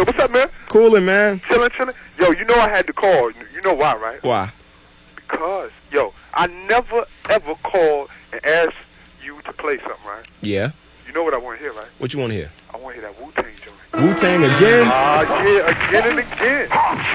So what's up, man? Coolin', man. Chillin'. Yo, you know I had to call. You know why, right? Why? Because, yo, I never, ever called and asked you to play something, right? Yeah. You know what I want to hear, right? What you want to hear? I want to hear that Wu-Tang joint. Wu-Tang again? Yeah, again and again.